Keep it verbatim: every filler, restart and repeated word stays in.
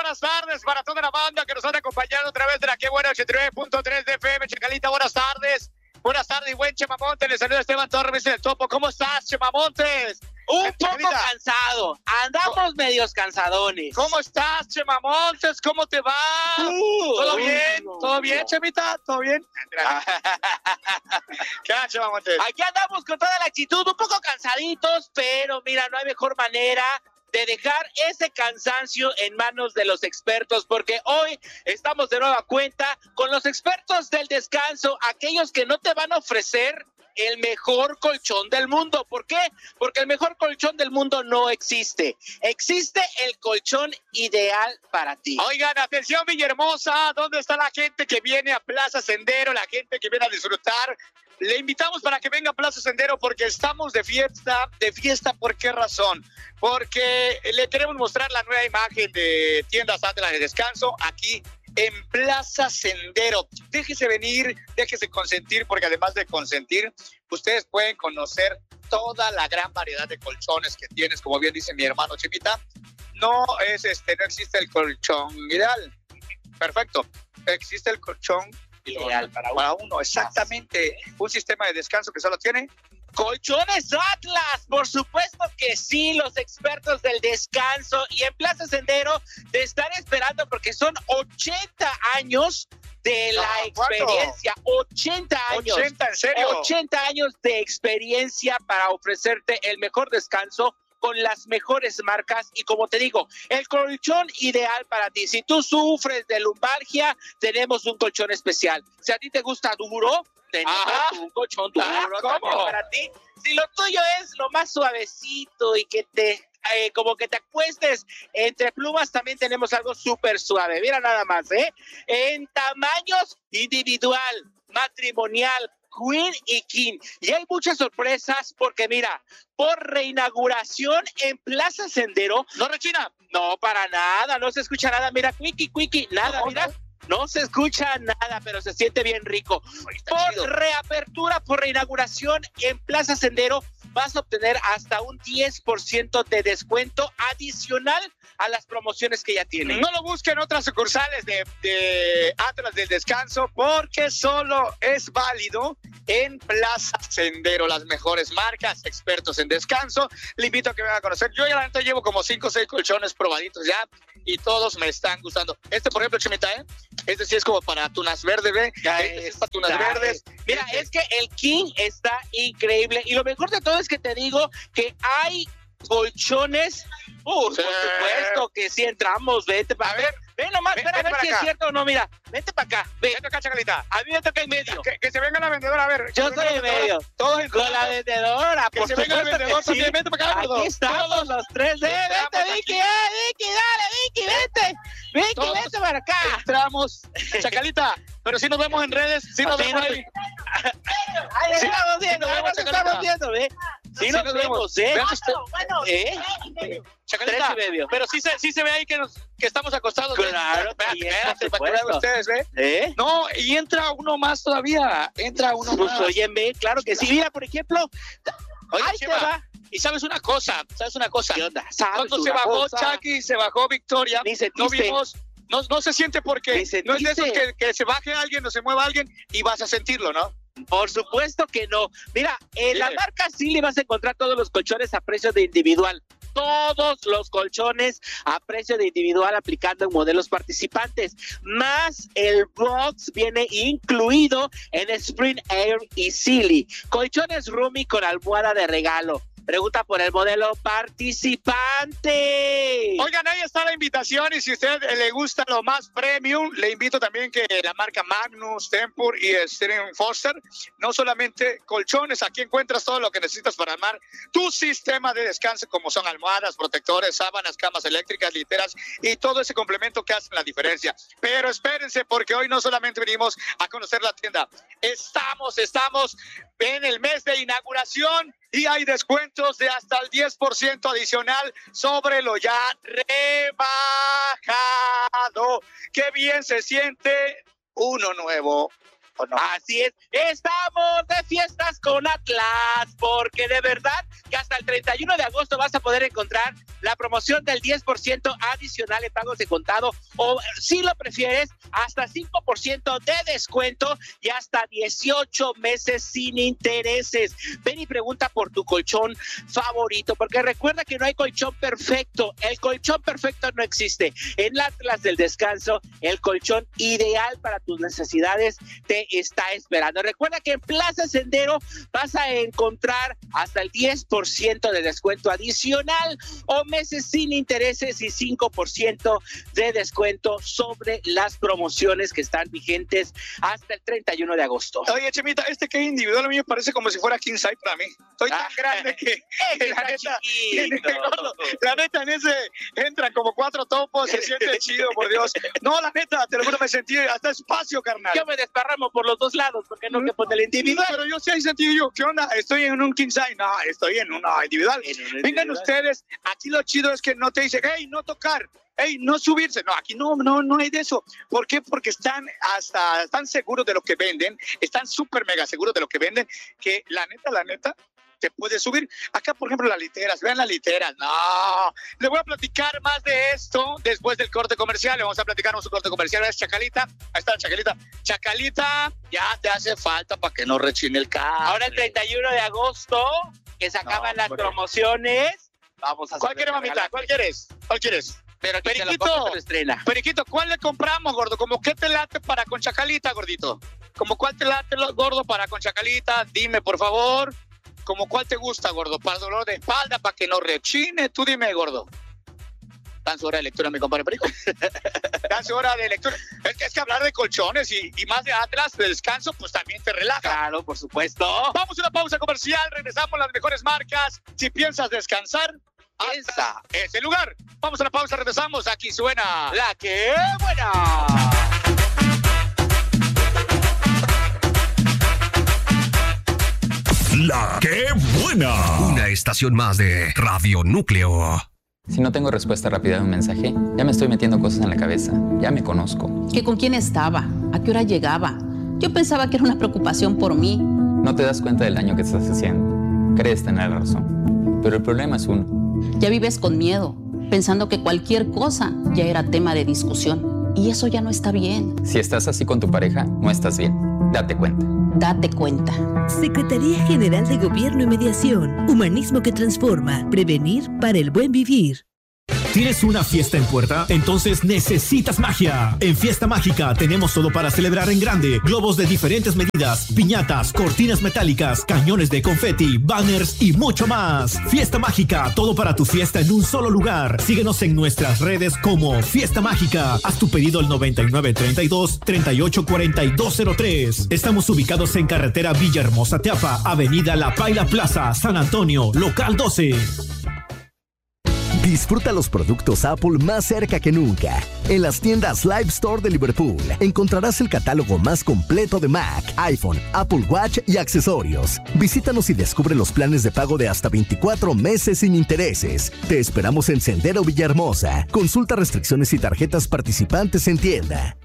buenas tardes para toda la banda que nos han acompañado a través de la que buena ochenta y nueve punto tres de F M. Chacalita, buenas tardes. Buenas tardes, buen Chema Montes. Les saluda Esteban Torres del Topo. ¿Cómo estás, Chema Montes? Un poco cansado. Andamos oh. medios cansadones. ¿Cómo estás, Chema Montes? ¿Cómo te va? Uh, ¿Todo uh, bien? Uh, ¿Todo bien, uh. Chemita? ¿Todo bien? ¿Qué onda, Chema Montes? Aquí andamos con toda la actitud, un poco cansaditos, pero mira, no hay mejor manera de dejar ese cansancio en manos de los expertos, porque hoy estamos de nueva cuenta con los expertos del descanso, aquellos que no te van a ofrecer el mejor colchón del mundo. ¿Por qué? Porque el mejor colchón del mundo no existe. Existe el colchón ideal para ti. Oigan, atención, Villahermosa, ¿dónde está la gente que viene a Plaza Sendero, la gente que viene a disfrutar? Le invitamos para que venga a Plaza Sendero porque estamos de fiesta. ¿De fiesta por qué razón? Porque le queremos mostrar la nueva imagen de Tiendas Atlas de Descanso aquí en Plaza Sendero. Déjese venir, déjese consentir, porque además de consentir, ustedes pueden conocer toda la gran variedad de colchones que tienes, como bien dice mi hermano Chimita. No es este, no existe el colchón ideal. Perfecto. Existe el colchón ideal para uno. Para uno, exactamente. Un sistema de descanso que solo tiene Colchones Atlas, por supuesto que sí, los expertos del descanso. Y en Plaza Sendero te están esperando porque son ochenta años de la no, experiencia. ochenta años. ochenta, ¿en serio? ochenta años de experiencia para ofrecerte el mejor descanso con las mejores marcas y, como te digo, el colchón ideal para ti. Si tú sufres de lumbalgia, tenemos un colchón especial. Si a ti te gusta duro, tenemos Ajá. un colchón duro ah, para ti. Si lo tuyo es lo más suavecito y que te eh, como que te acuestes entre plumas, también tenemos algo súper suave. Mira nada más, ¿eh? En tamaños individual, matrimonial, Queen y King. Y hay muchas sorpresas porque mira, por reinauguración en Plaza Sendero. ¿No rechina? No, para nada, no se escucha nada. Mira, Quickie, Quickie, nada, no, mira. No. No se escucha nada, pero se siente bien rico. Por chido. Reapertura, por reinauguración en Plaza Sendero, vas a obtener hasta un diez por ciento de descuento adicional a las promociones que ya tienen. No lo busquen otras sucursales de, de Atlas del Descanso, porque solo es válido en Plaza Sendero. Las mejores marcas, expertos en descanso. Le invito a que vengan a conocer. Yo ya la neta llevo como cinco o seis colchones probaditos ya y todos me están gustando. Este, por ejemplo, Chimita, ¿eh? Este sí es como para tunas verdes, ¿ve? Ya este es para tunas ya verdes. Es. Mira, este. es que el King está increíble. Y lo mejor de todo es que te digo que hay colchones. Uh, sí. Por supuesto que sí entramos. Vete para ver. Ven nomás, ven, espera a ver si acá. Es cierto o no. Mira, vente para acá. Ven. Vente acá, Chacalita. A mí me toca en medio. Que, que se venga la vendedora, a ver. Yo soy en medio. Todos en con la vendedora. Que por se venga el vendedor también. Sí. Vente para acá. Aquí todos. estamos todos. Los tres. Eh, vente, Vicky. Eh, Vicky, dale, Vicky, vente. Vicky, todos vente para acá. Entramos. Chacalita, pero si nos vemos en redes. Si nos vemos ahí. Ahí estamos viendo. Estamos viendo, ¿ve? Sí, sí nos, nos vemos, ¿eh? Bueno, ¿eh? Chacalita, y medio. Pero sí se, sí se ve ahí que, nos, que estamos acostados. Claro, espérate, para que vean ustedes, ¿ve? ¿Eh? No, y entra uno más todavía. Entra uno pues, más. Óyeme, claro que sí. Mira, por ejemplo, Oye, ahí Chema, te va. Y sabes una cosa, sabes una cosa. ¿Qué onda? Cuando se bajó Chucky, se bajó Victoria, no vimos... No, no se siente porque no es de eso que, que se baje alguien o se mueva alguien y vas a sentirlo, ¿no? Por supuesto que no. Mira, en sí. La marca sí le vas a encontrar todos los colchones a precio de individual. Todos los colchones a precio de individual aplicando en modelos participantes. Más el box viene incluido en Spring Air y Silly. Colchones Roomy con almohada de regalo. Pregunta por el modelo participante. Oigan, ahí está la invitación y si a usted le gusta lo más premium, le invito también que la marca Magnus, Tempur y Steven Foster, no solamente colchones, aquí encuentras todo lo que necesitas para armar tu sistema de descanso, como son almohadas, protectores, sábanas, camas eléctricas, literas y todo ese complemento que hace la diferencia. Pero espérense, porque hoy no solamente venimos a conocer la tienda, estamos, estamos en el mes de inauguración y hay descuentos de hasta el diez por ciento adicional sobre lo ya rebajado. ¡Qué bien se siente uno nuevo! ¿o no? Así es, estamos de fiestas con Atlas, porque de verdad que hasta el treinta y uno de agosto vas a poder encontrar la promoción del diez por ciento adicional en pagos de contado, o si lo prefieres, hasta cinco por ciento de descuento y hasta dieciocho meses sin intereses. Ven y pregunta por tu colchón favorito, porque recuerda que no hay colchón perfecto, el colchón perfecto no existe. En Atlas del Descanso, el colchón ideal para tus necesidades te está esperando. Recuerda que en Plaza Sendero vas a encontrar hasta el diez por ciento de descuento adicional o meses sin intereses y cinco por ciento de descuento sobre las promociones que están vigentes hasta el treinta y uno de agosto. Oye, Chemita, este que es individual a mí me parece como si fuera king size para mí. Estoy tan ah, grande que, que la, neta, chiquito. la neta en ese entran como cuatro topos, se siente chido, por Dios. No, la neta, te lo juro, me sentí hasta espacio, carnal. Yo me desparramo por los dos lados, porque no que poner el individual. Pero yo sí ahí sentí yo, ¿qué onda? Estoy en un king size. No, estoy en una individual. En un Vengan individual. Ustedes, aquí lo chido es que no te dicen, hey, no tocar. Ey, no subirse, no, aquí no, no, no hay de eso. ¿Por qué? Porque están hasta, están seguros de lo que venden, están súper mega seguros de lo que venden, que la neta, la neta, te puedes subir. Acá, por ejemplo, las literas, vean las literas, no. Le voy a platicar más de esto después del corte comercial, le vamos a platicar nuestro corte comercial, es Chacalita, ahí está Chacalita. Chacalita, ya te hace falta para que no rechine el carro. Ahora el treinta y uno de agosto, que se acaban no, las promociones, vamos a... ¿Cuál quieres, mamita? ¿Cuál quieres? ¿Cuál quieres? Pero Periquito, Periquito, ¿cuál le compramos, gordo? ¿Cómo qué te late para con Chacalita, gordito? ¿Cómo cuál te late, gordo, para con Chacalita? Dime, por favor. ¿Cómo cuál te gusta, gordo? Para dolor de espalda, para que no rechine. Tú dime, gordo. Dan su hora de lectura, mi compadre Perico. Dan su hora de lectura. Es que, es que hablar de colchones y, y más de Atlas, de descanso, pues también te relaja. Claro, por supuesto. Vamos a una pausa comercial. Regresamos las mejores marcas. Si piensas descansar, esa es el lugar. Vamos a la pausa, regresamos. Aquí suena La Que Buena. La Que Buena. Una estación más de Radio Núcleo. Si no tengo respuesta rápida de un mensaje, ya me estoy metiendo cosas en la cabeza. Ya me conozco. ¿Que con quién estaba? ¿A qué hora llegaba? Yo pensaba que era una preocupación por mí. No te das cuenta del daño que estás haciendo. Crees tener la razón. Pero el problema es uno. Ya vives con miedo, pensando que cualquier cosa ya era tema de discusión. Y eso ya no está bien. Si estás así con tu pareja, no estás bien. Date cuenta. Date cuenta. Secretaría General de Gobierno y Mediación. Humanismo que transforma. Prevenir para el buen vivir. ¿Tienes una fiesta en puerta? Entonces necesitas magia. En Fiesta Mágica tenemos todo para celebrar en grande. Globos de diferentes medidas, piñatas, cortinas metálicas, cañones de confeti, banners y mucho más. Fiesta Mágica, todo para tu fiesta en un solo lugar. Síguenos en nuestras redes como Fiesta Mágica. Haz tu pedido al noventa y nueve treinta y dos treinta y ocho cuarenta y dos cero tres. Estamos ubicados en carretera Villahermosa Teapa, avenida La Paila Plaza, San Antonio, local doce. Disfruta los productos Apple más cerca que nunca. En las tiendas Live Store de Liverpool encontrarás el catálogo más completo de Mac, iPhone, Apple Watch y accesorios. Visítanos y descubre los planes de pago de hasta veinticuatro meses sin intereses. Te esperamos en Sendero Villahermosa. Consulta restricciones y tarjetas participantes en tienda.